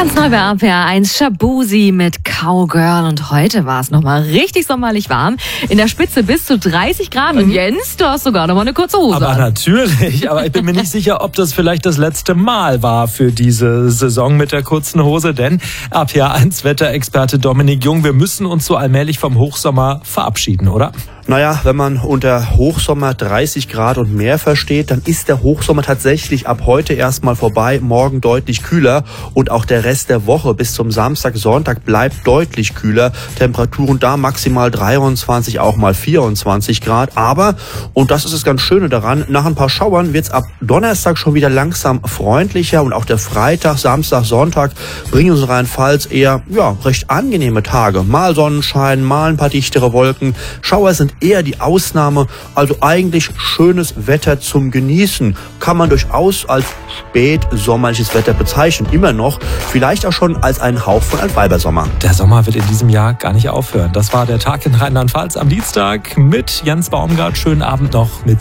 Ganz neu bei RPR 1, Shaboozey mit Cowgirl. Und heute war es nochmal richtig sommerlich warm. In der Spitze bis zu 30 Grad. Und Jens, du hast sogar nochmal eine kurze Hose Aber an. natürlich. Aber ich bin mir nicht sicher, ob das vielleicht das letzte Mal war für diese Saison mit der kurzen Hose. Denn RPR 1 Wetterexperte Dominik Jung, wir müssen uns so allmählich vom Hochsommer verabschieden, oder? Naja, wenn man unter Hochsommer 30 Grad und mehr versteht, dann ist der Hochsommer tatsächlich ab heute erstmal vorbei, morgen deutlich kühler und auch der Rest der Woche bis zum Samstag, Sonntag bleibt deutlich kühler. Temperaturen da maximal 23, auch mal 24 Grad. Aber, und das ist das ganz Schöne daran, nach ein paar Schauern wird es ab Donnerstag schon wieder langsam freundlicher und auch der Freitag, Samstag, Sonntag bringen uns in Rheinland-Pfalz eher recht angenehme Tage. Mal Sonnenschein, mal ein paar dichtere Wolken. Schauer sind eher die Ausnahme, also eigentlich schönes Wetter zum Genießen. Kann man durchaus als spätsommerliches Wetter bezeichnen. Immer noch, vielleicht auch schon als einen Hauch von Altweibersommer. Der Sommer wird in diesem Jahr gar nicht aufhören. Das war der Tag in Rheinland-Pfalz am Dienstag mit Jens Baumgart. Schönen Abend noch mit